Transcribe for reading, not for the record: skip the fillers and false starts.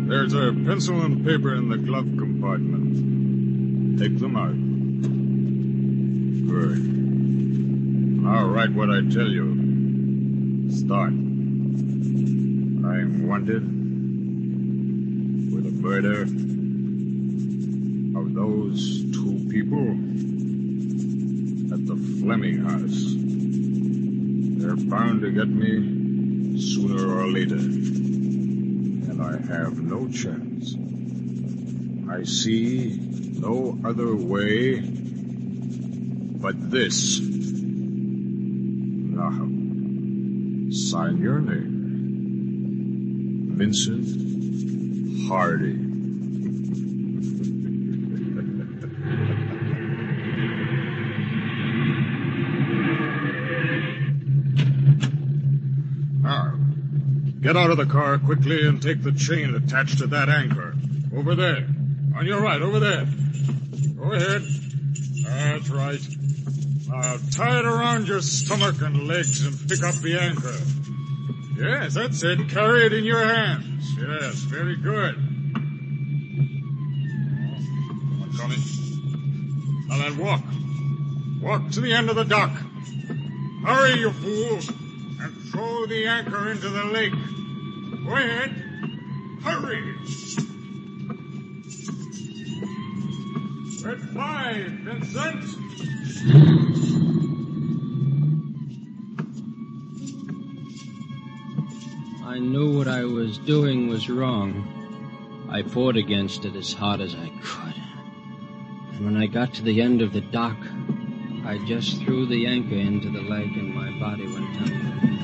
There's a pencil and paper in the glove compartment. Take them out. Good. I'll write what I tell you. Start. I'm wanted for the murder of those two people at the Fleming house. They're bound to get me sooner or later. And I have no chance. I see no other way but this. Now, sign your name. Vincent Hardy. Now, get out of the car quickly and take the chain attached to that anchor. Over there. On your right, over there. Go ahead. That's right. Now, tie it around your stomach and legs and pick up the anchor. Yes, that's it. Carry it in your hands. Yes, very good. I'm coming. Now then, walk. Walk to the end of the dock. Hurry, you fool, and throw the anchor into the lake. Go ahead. Hurry. Red 5, Vincent. I knew what I was doing was wrong. I fought against it as hard as I could. And when I got to the end of the dock, I just threw the anchor into the lake and my body went under.